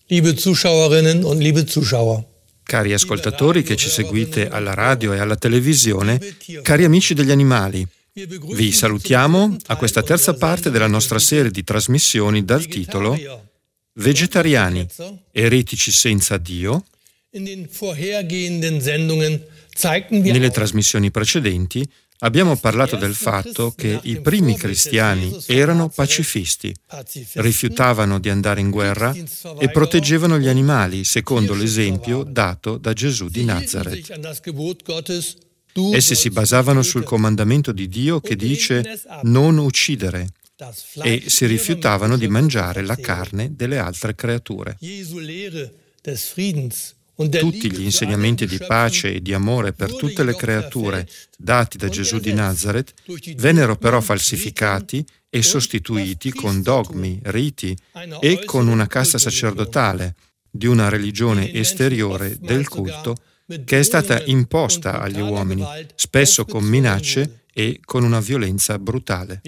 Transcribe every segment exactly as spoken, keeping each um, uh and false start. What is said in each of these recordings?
liebe Zuschauerinnen und liebe Zuschauer. Cari ascoltatori che ci seguite alla radio e alla televisione, cari amici degli animali, vi salutiamo a questa terza parte della nostra serie di trasmissioni dal titolo Vegetariani, eretici senza Dio. Nelle trasmissioni precedenti abbiamo parlato del fatto che i primi cristiani erano pacifisti, rifiutavano di andare in guerra e proteggevano gli animali, secondo l'esempio dato da Gesù di Nazaret. Essi si basavano sul comandamento di Dio che dice non uccidere e si rifiutavano di mangiare la carne delle altre creature. Tutti gli insegnamenti di pace e di amore per tutte le creature dati da Gesù di Nazaret vennero però falsificati e sostituiti con dogmi, riti e con una casta sacerdotale di una religione esteriore del culto che è stata imposta agli uomini, spesso con minacce e con una violenza brutale.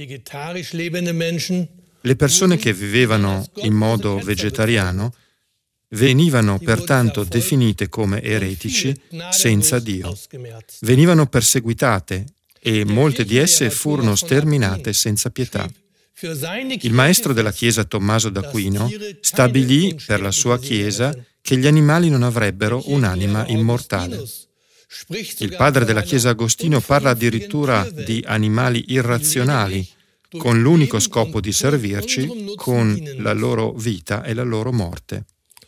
Le persone che vivevano in modo vegetariano venivano pertanto definite come eretici senza Dio. Venivano perseguitate e molte di esse furono sterminate senza pietà. Il maestro della Chiesa Tommaso d'Aquino stabilì per la sua Chiesa che gli animali non avrebbero un'anima immortale. Il padre della Chiesa Agostino parla addirittura di animali irrazionali, con l'unico scopo di servirci con la loro vita e la loro morte.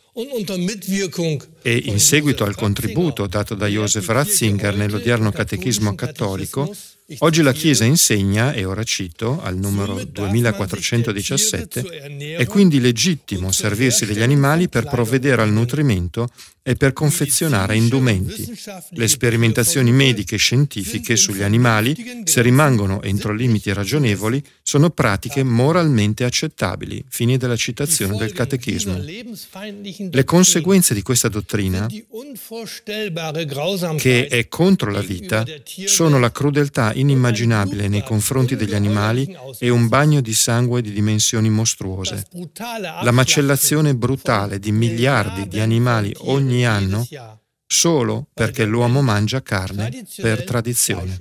E in seguito al contributo dato da Joseph Ratzinger nell'odierno Catechismo cattolico, oggi la Chiesa insegna, e ora cito, al numero duemilaquattrocentodiciassette, è quindi legittimo servirsi degli animali per provvedere al nutrimento e per confezionare indumenti. Le sperimentazioni mediche e scientifiche sugli animali, se rimangono entro limiti ragionevoli, sono pratiche moralmente accettabili. Fine della citazione del Catechismo. Le conseguenze di questa dottrina, che è contro la vita, sono la crudeltà inimmaginabile nei confronti degli animali e un bagno di sangue di dimensioni mostruose. La macellazione brutale di miliardi di animali ogni anno solo perché l'uomo mangia carne per tradizione.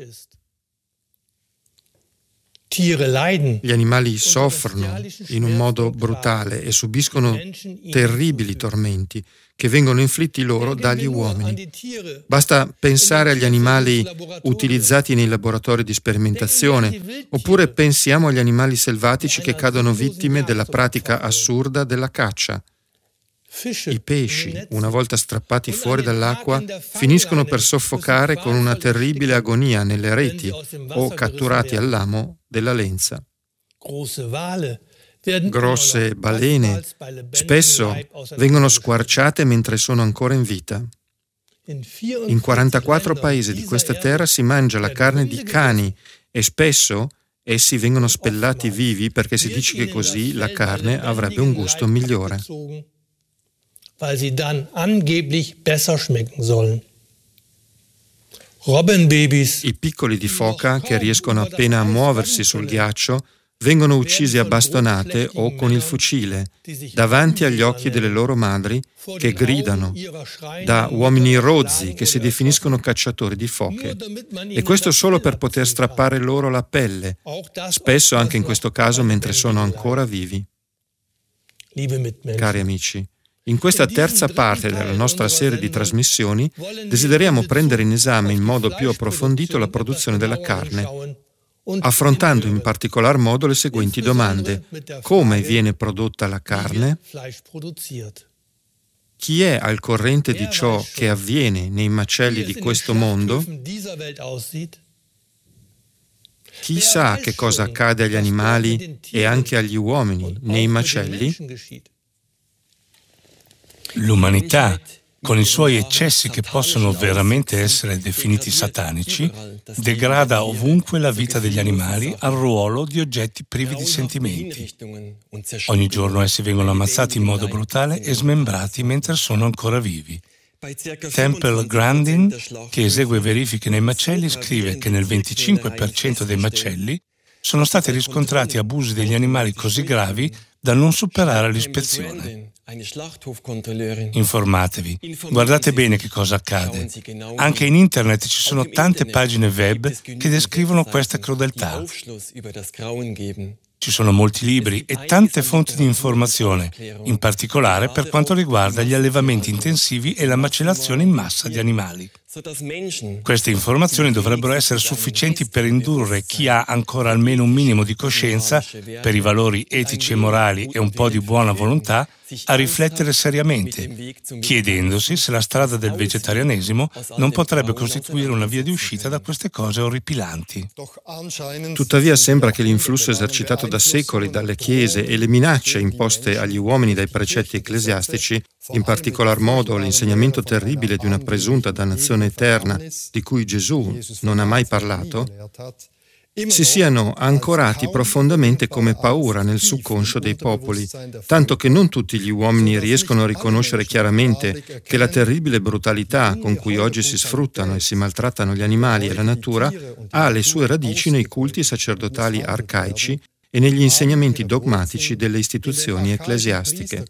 Gli animali soffrono in un modo brutale e subiscono terribili tormenti che vengono inflitti loro dagli uomini. Basta pensare agli animali utilizzati nei laboratori di sperimentazione, oppure pensiamo agli animali selvatici che cadono vittime della pratica assurda della caccia. I pesci, una volta strappati fuori dall'acqua, finiscono per soffocare con una terribile agonia nelle reti o catturati al lamo della lenza. Grosse balene spesso vengono squarciate mentre sono ancora in vita. In quarantaquattro paesi di questa terra si mangia la carne di cani e spesso essi vengono spellati vivi perché si dice che così la carne avrebbe un gusto migliore. Weil sie dann angeblich besser schmecken sollen. Robbenbabys. I piccoli di foca che riescono appena a muoversi sul ghiaccio vengono uccisi a bastonate o con il fucile davanti agli occhi delle loro madri che gridano, da uomini rozzi che si definiscono cacciatori di foche, e questo solo per poter strappare loro la pelle, spesso anche in questo caso mentre sono ancora vivi. Cari amici, in questa terza parte della nostra serie di trasmissioni desideriamo prendere in esame in modo più approfondito la produzione della carne, affrontando in particolar modo le seguenti domande: come viene prodotta la carne? Chi è al corrente di ciò che avviene nei macelli di questo mondo? Chi sa che cosa accade agli animali e anche agli uomini nei macelli? L'umanità, con i suoi eccessi che possono veramente essere definiti satanici, degrada ovunque la vita degli animali al ruolo di oggetti privi di sentimenti. Ogni giorno essi vengono ammazzati in modo brutale e smembrati mentre sono ancora vivi. Temple Grandin, che esegue verifiche nei macelli, scrive che nel venticinque per cento dei macelli sono stati riscontrati abusi degli animali così gravi da non superare l'ispezione. Informatevi, guardate bene che cosa accade. Anche in internet ci sono tante pagine web che descrivono queste crudeltà. Ci sono molti libri e tante fonti di informazione, in particolare per quanto riguarda gli allevamenti intensivi e la macellazione in massa di animali. Queste informazioni dovrebbero essere sufficienti per indurre chi ha ancora almeno un minimo di coscienza per i valori etici e morali e un po' di buona volontà a riflettere seriamente, chiedendosi se la strada del vegetarianesimo non potrebbe costituire una via di uscita da queste cose orripilanti. Tuttavia sembra che l'influsso esercitato da secoli dalle chiese e le minacce imposte agli uomini dai precetti ecclesiastici, in particolar modo l'insegnamento terribile di una presunta dannazione eterna di cui Gesù non ha mai parlato, si siano ancorati profondamente come paura nel subconscio dei popoli, tanto che non tutti gli uomini riescono a riconoscere chiaramente che la terribile brutalità con cui oggi si sfruttano e si maltrattano gli animali e la natura ha le sue radici nei culti sacerdotali arcaici e negli insegnamenti dogmatici delle istituzioni ecclesiastiche.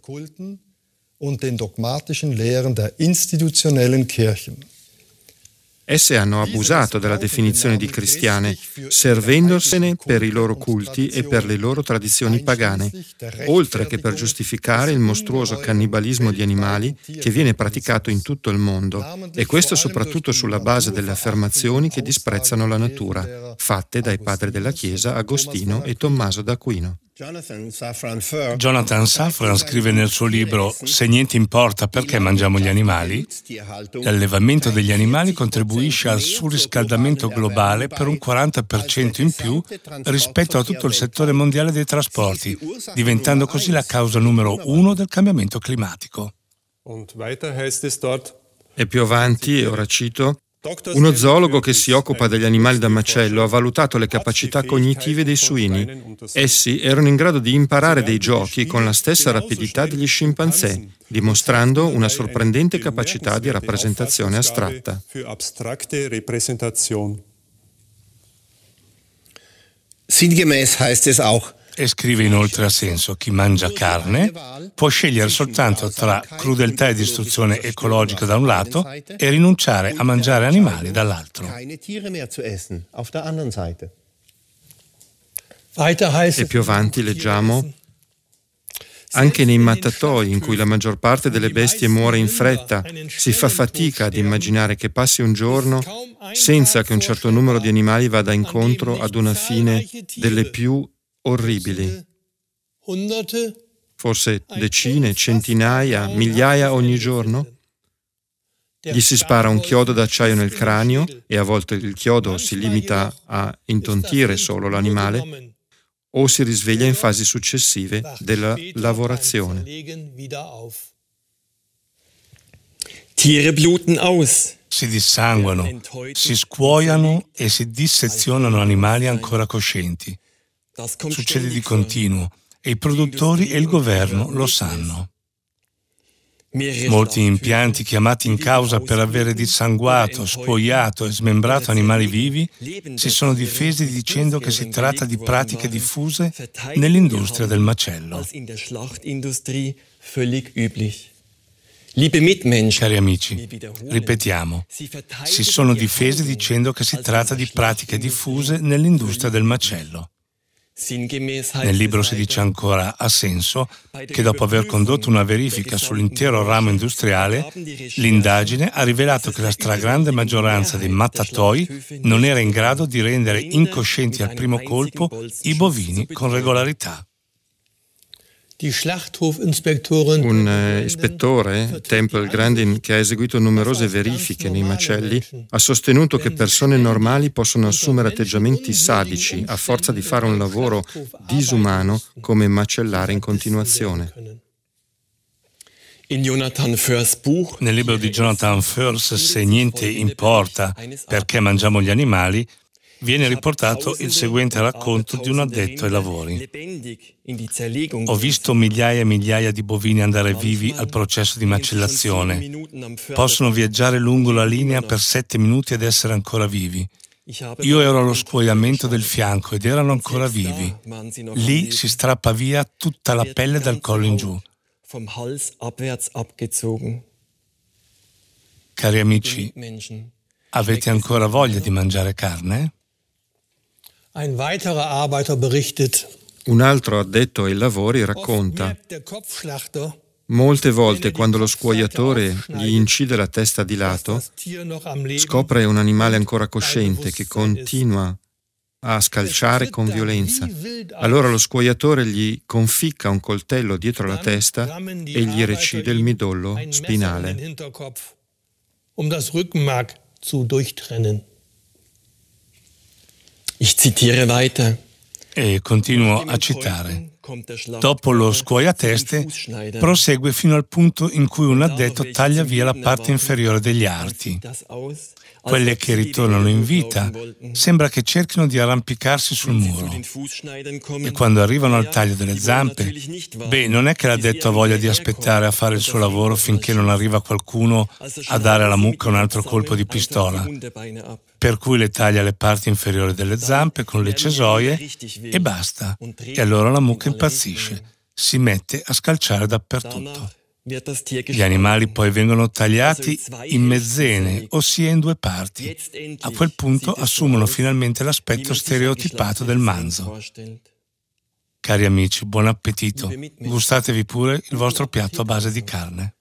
Esse hanno abusato della definizione di cristiane, servendosene per i loro culti e per le loro tradizioni pagane, oltre che per giustificare il mostruoso cannibalismo di animali che viene praticato in tutto il mondo, e questo soprattutto sulla base delle affermazioni che disprezzano la natura, fatte dai padri della Chiesa Agostino e Tommaso d'Aquino. Jonathan Safran scrive nel suo libro «Se niente importa perché mangiamo gli animali», l'allevamento degli animali contribuisce al surriscaldamento globale per un quaranta per cento in più rispetto a tutto il settore mondiale dei trasporti, diventando così la causa numero uno del cambiamento climatico. E più avanti, e ora cito, uno zoologo che si occupa degli animali da macello ha valutato le capacità cognitive dei suini. Essi erano in grado di imparare dei giochi con la stessa rapidità degli scimpanzé, dimostrando una sorprendente capacità di rappresentazione astratta. Sinngemäß heißt es auch, E scrive inoltre a senso: chi mangia carne può scegliere soltanto tra crudeltà e distruzione ecologica da un lato e rinunciare a mangiare animali dall'altro. E più avanti leggiamo: anche nei mattatoi, in cui la maggior parte delle bestie muore in fretta, si fa fatica ad immaginare che passi un giorno senza che un certo numero di animali vada incontro ad una fine delle più orribili. Forse decine, centinaia, migliaia ogni giorno? Gli si spara un chiodo d'acciaio nel cranio e a volte il chiodo si limita a intontire solo l'animale, o si risveglia in fasi successive della lavorazione. Tiere bluten aus. Si dissanguano, si scuoiano e si dissezionano animali ancora coscienti. Succede di continuo e i produttori e il governo lo sanno. Molti impianti chiamati in causa per avere dissanguato, scuoiato e smembrato animali vivi si sono difesi dicendo che si tratta di pratiche diffuse nell'industria del macello. Cari amici, ripetiamo, si sono difesi dicendo che si tratta di pratiche diffuse nell'industria del macello. Nel libro si dice ancora, a senso, che dopo aver condotto una verifica sull'intero ramo industriale, l'indagine ha rivelato che la stragrande maggioranza dei mattatoi non era in grado di rendere incoscienti al primo colpo i bovini con regolarità. Un eh, ispettore, Temple Grandin, che ha eseguito numerose verifiche nei macelli, ha sostenuto che persone normali possono assumere atteggiamenti sadici a forza di fare un lavoro disumano come macellare in continuazione. Nel libro di Jonathan Firth, Se niente importa perché mangiamo gli animali, viene riportato il seguente racconto di un addetto ai lavori. Ho visto migliaia e migliaia di bovini andare vivi al processo di macellazione. Possono viaggiare lungo la linea per sette minuti ed essere ancora vivi. Io ero allo scuoiamento del fianco ed erano ancora vivi. Lì si strappa via tutta la pelle dal collo in giù. Cari amici, avete ancora voglia di mangiare carne? Ein weiterer Arbeiter berichtet, un altro addetto ai lavori racconta: molte volte quando lo scuoiatore gli incide la testa di lato, scopre un animale ancora cosciente che continua a scalciare con violenza. Allora lo scuoiatore gli conficca un coltello dietro la testa e gli recide il midollo spinale. Um das Rückenmark zu durchtrennen. Ich zitiere weiter. E continuo a citare. Dopo lo scuoiateste, prosegue fino al punto in cui un addetto taglia via la parte inferiore degli arti. Quelle che ritornano in vita sembra che cerchino di arrampicarsi sul muro. E quando arrivano al taglio delle zampe, beh, non è che l'addetto ha voglia di aspettare a fare il suo lavoro finché non arriva qualcuno a dare alla mucca un altro colpo di pistola. Per cui le taglia le parti inferiori delle zampe con le cesoie e basta. E allora la mucca impazzisce, si mette a scalciare dappertutto. Gli animali poi vengono tagliati in mezzene, ossia in due parti. A quel punto assumono finalmente l'aspetto stereotipato del manzo. Cari amici, buon appetito. Gustatevi pure il vostro piatto a base di carne.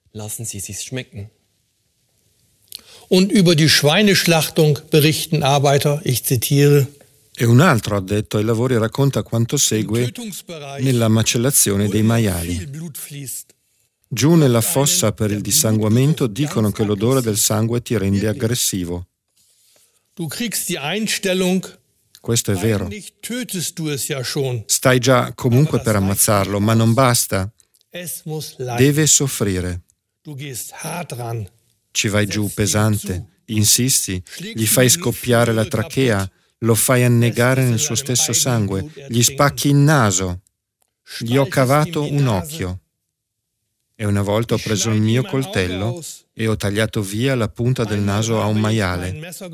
Und über die Schweineschlachtung berichten Arbeiter, ich zitiere, e un altro addetto ai lavori racconta quanto segue nella macellazione dei maiali. Giù nella fossa per il dissanguamento dicono che l'odore del sangue ti rende aggressivo. Du kriegst die Einstellung, questo è vero. eigentlich tötest du es ja schon. Stai già comunque per ammazzarlo, ma non basta. Es muss leiden. Deve soffrire. Du gehst hart ran. Ci vai giù pesante, insisti, gli fai scoppiare la trachea, lo fai annegare nel suo stesso sangue, gli spacchi il naso. Gli ho cavato un occhio. E una volta ho preso il mio coltello e ho tagliato via la punta del naso a un maiale.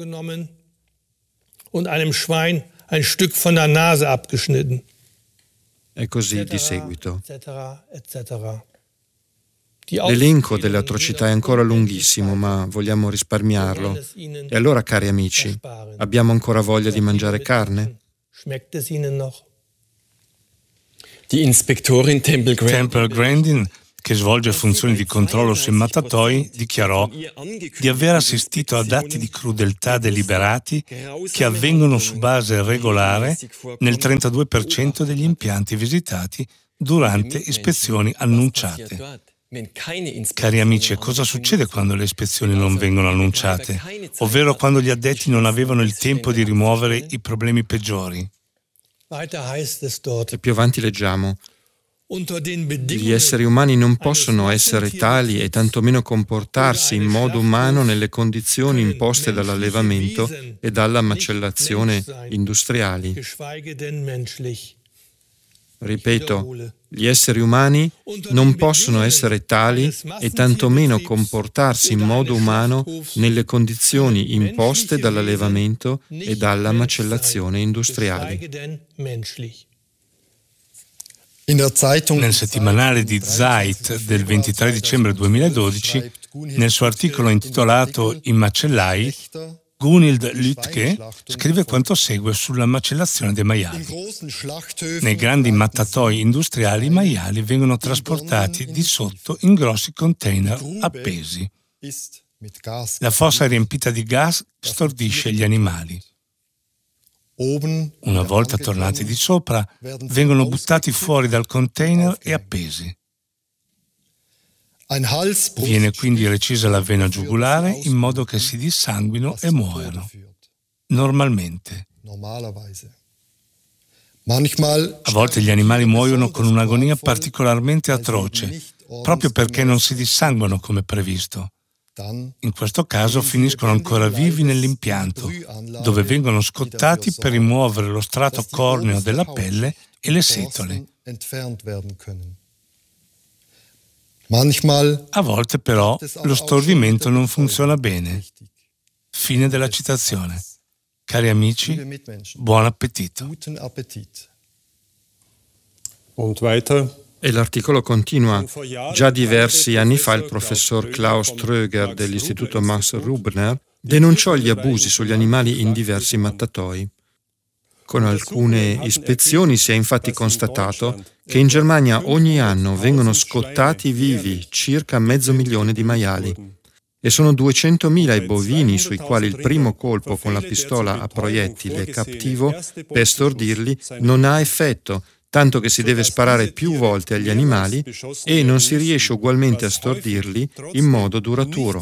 Und einem Schwein ein Stück von der Nase abgeschnitten. E così di seguito. Eccetera, eccetera. L'elenco delle atrocità è ancora lunghissimo, ma vogliamo risparmiarlo. E allora, cari amici, abbiamo ancora voglia di mangiare carne? Schmeckt es Ihnen noch? Die Inspektorin Temple Temple Grandin, che svolge funzioni di controllo sui mattatoi, dichiarò di aver assistito ad atti di crudeltà deliberati che avvengono su base regolare nel trentadue per cento degli impianti visitati durante ispezioni annunciate. Cari amici, cosa succede quando le ispezioni non vengono annunciate? Ovvero quando gli addetti non avevano il tempo di rimuovere i problemi peggiori? E più avanti leggiamo: gli esseri umani non possono essere tali e tantomeno comportarsi in modo umano nelle condizioni imposte dall'allevamento e dalla macellazione industriali. Ripeto, gli esseri umani non possono essere tali e tantomeno comportarsi in modo umano nelle condizioni imposte dall'allevamento e dalla macellazione industriali. Nel settimanale di Zeit del ventitré dicembre duemiladodici, nel suo articolo intitolato I macellai, Gunhild Lütke scrive quanto segue sulla macellazione dei maiali. Nei grandi mattatoi industriali i maiali vengono trasportati di sotto in grossi container appesi. La fossa riempita di gas stordisce gli animali. Una volta tornati di sopra, vengono buttati fuori dal container e appesi. Viene quindi recisa la vena giugulare in modo che si dissanguino e muoiano. Normalmente. A volte gli animali muoiono con un'agonia particolarmente atroce, proprio perché non si dissanguano come previsto. In questo caso finiscono ancora vivi nell'impianto, dove vengono scottati per rimuovere lo strato corneo della pelle e le setole. A volte però lo stordimento non funziona bene. Fine della citazione. Cari amici, buon appetito. Und weiter. E l'articolo continua. Già diversi anni fa il professor Klaus Tröger dell'Istituto Max Rubner denunciò gli abusi sugli animali in diversi mattatoi. Con alcune ispezioni si è infatti constatato che in Germania ogni anno vengono scottati vivi circa mezzo milione di maiali e sono duecentomila i bovini sui quali il primo colpo con la pistola a proiettile cattivo per stordirli non ha effetto, tanto che si deve sparare più volte agli animali e non si riesce ugualmente a stordirli in modo duraturo.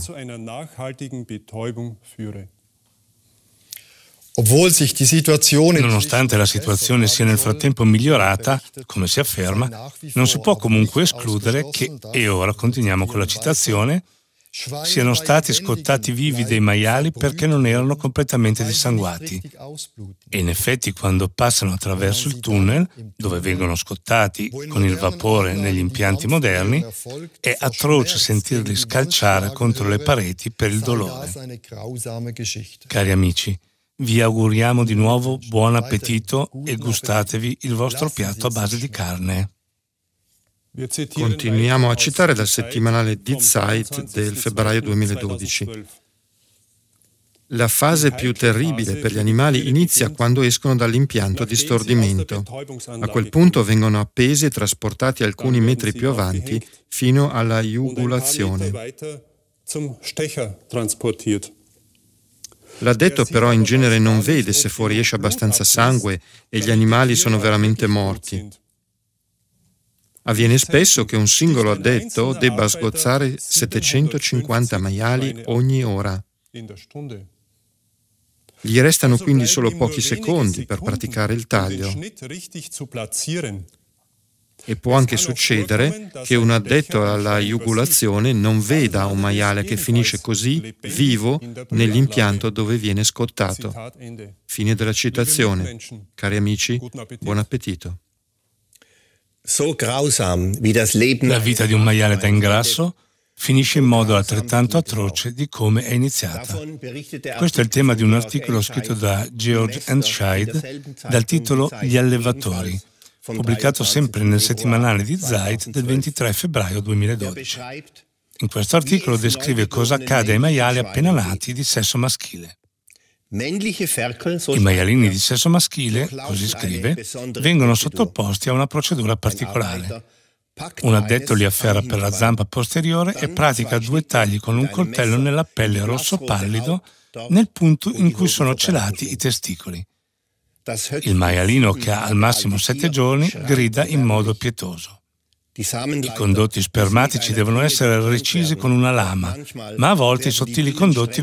Nonostante la situazione sia nel frattempo migliorata, come si afferma, non si può comunque escludere che, e ora continuiamo con la citazione, siano stati scottati vivi dei maiali perché non erano completamente dissanguati. E in effetti quando passano attraverso il tunnel, dove vengono scottati con il vapore negli impianti moderni, è atroce sentirli scalciare contro le pareti per il dolore. Cari amici, vi auguriamo di nuovo buon appetito e gustatevi il vostro piatto a base di carne. Continuiamo a citare dal settimanale Die Zeit del febbraio duemiladodici. La fase più terribile per gli animali inizia quando escono dall'impianto di stordimento. A quel punto vengono appesi e trasportati alcuni metri più avanti fino alla jugulazione. L'addetto però in genere non vede se fuoriesce abbastanza sangue e gli animali sono veramente morti. Avviene spesso che un singolo addetto debba sgozzare settecentocinquanta maiali ogni ora. Gli restano quindi solo pochi secondi per praticare il taglio. E può anche succedere che un addetto alla jugulazione non veda un maiale che finisce così vivo nell'impianto dove viene scottato. Fine della citazione. Cari amici, buon appetito. La vita di un maiale da ingrasso finisce in modo altrettanto atroce di come è iniziata. Questo è il tema di un articolo scritto da Georg Entscheid dal titolo Gli allevatori, pubblicato sempre nel settimanale Die Zeit del ventitré febbraio duemiladodici. In questo articolo descrive cosa accade ai maiali appena nati di sesso maschile. I maialini di sesso maschile, così scrive, vengono sottoposti a una procedura particolare. Un addetto li afferra per la zampa posteriore e pratica due tagli con un coltello nella pelle rosso pallido nel punto in cui sono celati i testicoli. Il maialino, che ha al massimo sette giorni, grida in modo pietoso. I condotti spermatici devono essere recisi con una lama, ma a volte i sottili condotti